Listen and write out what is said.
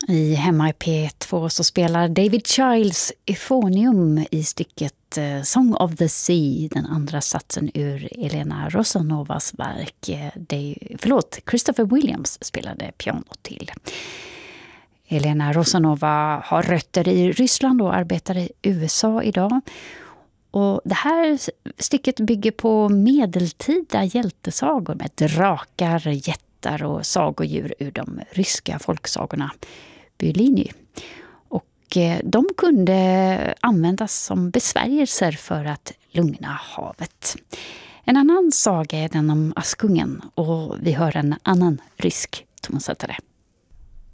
I Hemma i P2 så spelar David Childs Euphonium i stycket Song of the Sea, den andra satsen ur Elena Rosanovas verk. Christopher Williams spelade piano till. Elena Rosanova har rötter i Ryssland och arbetar i USA idag. Och det här stycket bygger på medeltida hjältesagor med drakar, jättar och sagodjur ur de ryska folksagorna Byliny. Och de kunde användas som besvärjelser för att lugna havet. En annan saga är den om Askungen och vi hör en annan rysk tonsättare.